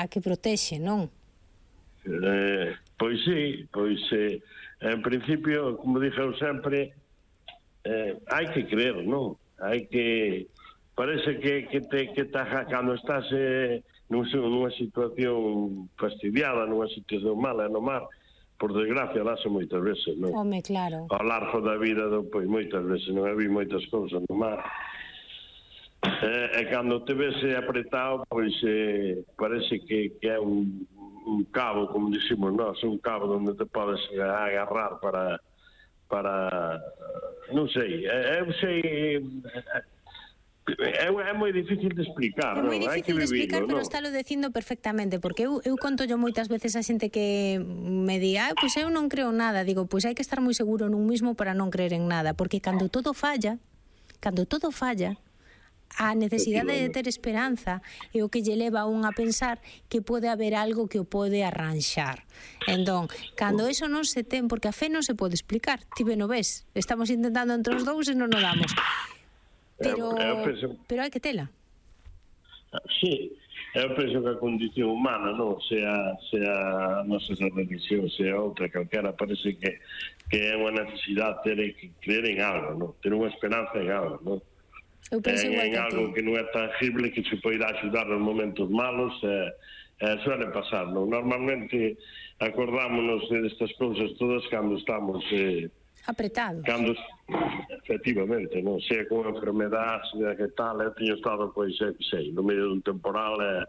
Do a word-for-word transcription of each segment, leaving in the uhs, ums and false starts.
a que protexe, non? Eh, pois sí, pois eh, en principio, como dixo sempre, eh, hai que creer, non? Hai que... Parece que, que te que ta, cando estás eh, nun, nunha situación fastidiada, nunha situación mala no mar, por desgracia, dase moitas veces, non? Home, claro. Ao largo da vida, pois moitas veces, non hai moitas cousas no mar. E, e cando te ves apretado, pois eh, parece que, que é un, un cabo, como dicimos nós, un cabo onde te podes agarrar para... para non sei, eu sei... É, é moi difícil de explicar, é moi non? difícil de explicar, pero está lo dicindo perfectamente, porque eu, eu conto yo moitas veces a xente que me di, ah, pois eu non creo nada, digo, pois hai que estar moi seguro nun mismo para non creer en nada, porque cando todo falla, cando todo falla, a necesidade de ter esperanza é o que lle leva a un a pensar que pode haber algo que o pode arranxar. Entón, cando eso non se ten, porque a fe non se pode explicar, ti ben o ves, estamos intentando entre os dous e non o damos. Pero, eu, eu penso, pero hai que tela. Sí, eu penso que a condición humana, non, sea, sea a nosa religión, sea outra, calquera, parece que, que é unha necesidade ter que creer en algo, non? Ter unha esperanza en algo, non? Eu penso en, igual en que algo ti. Que non é tangible, que se pode axudar nos momentos malos, eh, eh, suele pasar, non? Normalmente acordámonos destas cousas todas cando estamos... Eh, apretados. Cando, efectivamente, non sei, con enfermedades que tal, eu teño estado, pois, sei, sei, no medio dun temporal, eh,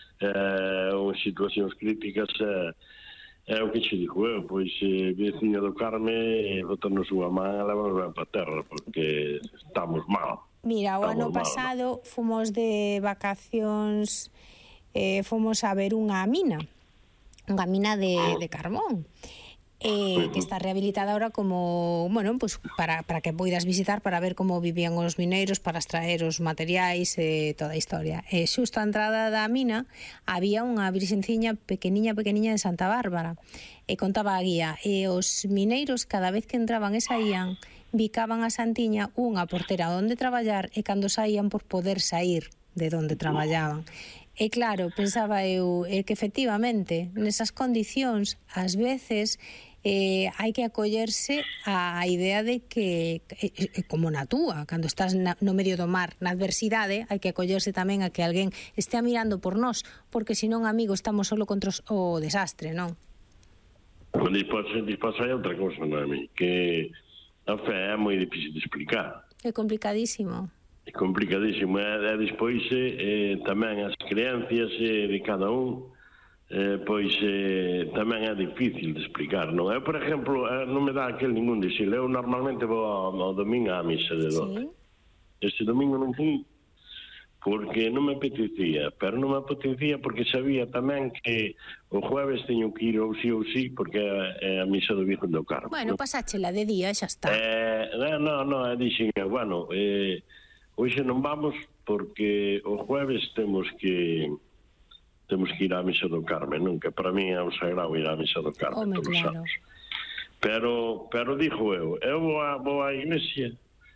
eh, ou en situacións críticas, eh, é o que che digo eu, pois, eh, veciño do Carme, botarnos unha man e levamos ben para terra, porque estamos mal. Mira, o ano pasado fomos de vacacións, eh, fomos a ver unha mina, unha mina de, de carbón. Eh, que está rehabilitada ahora como, bueno, pues para, para que poidas visitar, para ver como vivían os mineiros, para extraer os materiais e eh, toda a historia. E eh, xusto a entrada da mina había unha virxenciña pequeniña, pequeniña de Santa Bárbara, e contaba a guía, e os mineiros cada vez que entraban e saían bicaban a santiña unha portera onde traballar, e cando saían por poder sair de onde traballaban. E claro, pensaba eu eh, que efectivamente nesas condicións ás veces eh, hai que acollerse á idea de que, eh, como na túa, cando estás na, no medio do mar, na adversidade, hai que acollerse tamén a que alguén estea mirando por nós, porque senón, amigo, estamos solo contra os, o desastre, non? Despois, despois hai outra cousa, non é, que a fe é moi difícil de explicar. É complicadísimo. É complicadísimo, e despois eh, tamén as creencias eh, de cada un, eh, pois eh, tamén é difícil de explicar, non? Eu, por exemplo, eh, non me dá aquel ningún dixil, eu normalmente vou ao, ao domingo á misa de doce. Sí. Este domingo non fui porque non me apetecía, pero non me apetecía porque sabía tamén que o jueves teño que ir ou sí ou sí, porque é a misa do Virgen do Carmo. Bueno, pasáchela de día, xa está. Eh, non, non, dixen, bueno, eh, hoxe non vamos porque o jueves temos que temos que ir á misa do Carme, non? Que para mí é un sagrado ir á misa do Carme. Home, claro. Pero, pero dixo eu, eu vou á, vou á iglesia,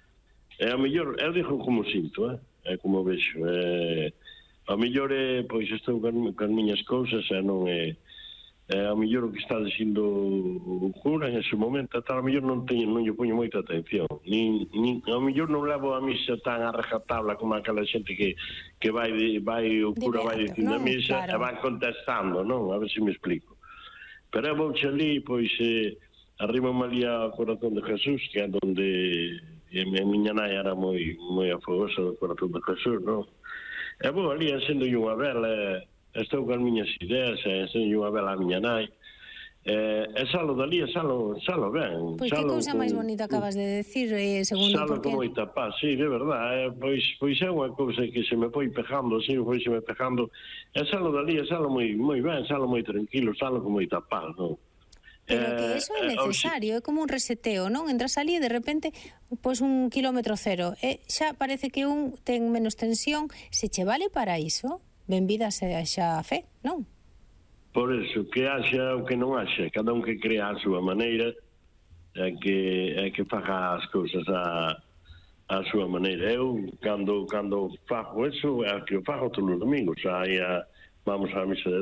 e a mellor, eu dixo como sinto, eh? É como vexo, eh, a mellor é, pois estou con, con miñas cousas, e non é, é a mellor o que está dicindo o cura en ese momento, a mellor non teño, non lle poño moita atención, nin, nin, a mellor non levo a misa tan a rajatabla como aquela xente que, que vai, vai o cura vai dicindo a misa, claro, e van contestando, non? A ver se me explico. Pero eu vou ali, pois, eh, arriba ali ao corazón de Jesús, que é onde e a miña nai era moi moi afogosa do corazón de Jesús, non? E vou ali, encendo unha vela, estou con as miñas ideas, encendo unha vela a miña nai, e, e salo dali, e salo, salo ben. Pois que cousa máis bonita acabas de decir, eh, segundo, salo porque... con moita paz, sí, de verdade, eh, pois, pois é unha cousa que se me foi pejando, se foi se me pejando, e salo dali, e salo moi, moi ben, salo moi tranquilo, salo con moita paz, non? Pero que eso é necesario, é como un reseteo, non? Entras ali e de repente, pois un kilómetro cero, e xa parece que un ten menos tensión, se che vale para iso, benvida xa a fe, non? Por eso, que haxa ou que non haxa, cada un que crea a súa maneira, é que, é que faga as cousas a, a súa maneira. Eu, cando, cando fago eso, é que eu fago todos os domingos, aí a, vamos á misa de